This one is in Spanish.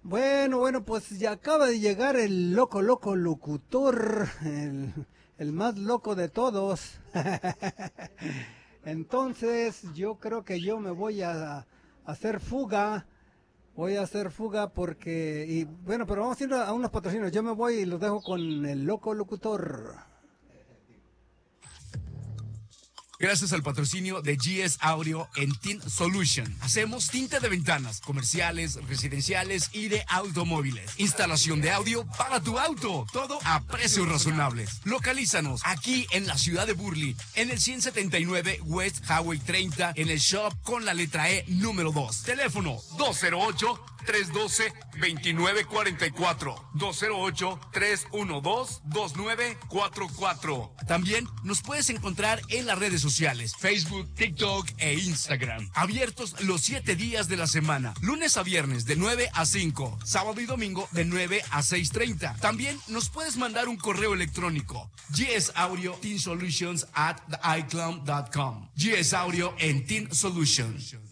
Bueno, pues ya acaba de llegar el loco locutor, el más loco de todos. Entonces, yo creo que yo me voy a hacer fuga. Voy a hacer fuga porque, y bueno, pero vamos a ir a unos patrocinios. Yo me voy y los dejo con el loco locutor. Gracias al patrocinio de GS Audio en Tint Solution. Hacemos tinte de ventanas, comerciales, residenciales y de automóviles. Instalación de audio para tu auto. Todo a precios razonables. Localízanos aquí en la ciudad de Burley, en el 179 West Highway 30, en el shop con la letra E número 2. Teléfono 208-312-2944. 208-312-2944. También nos puedes encontrar en las redes sociales, Facebook, TikTok e Instagram. Abiertos los 7 días de la semana, lunes a viernes de 9 a 5, sábado y domingo de 9 a 6:30. También nos puedes mandar un correo electrónico, gsaudio@teensolutions@icloud.com. GS Audio en Teen Solutions.